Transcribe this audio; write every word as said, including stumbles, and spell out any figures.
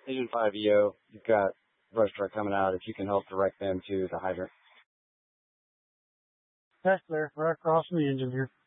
Engine five E O, you've got brush truck coming out. If you can help direct them to the hydrant. That's clear. Right across from the engine here.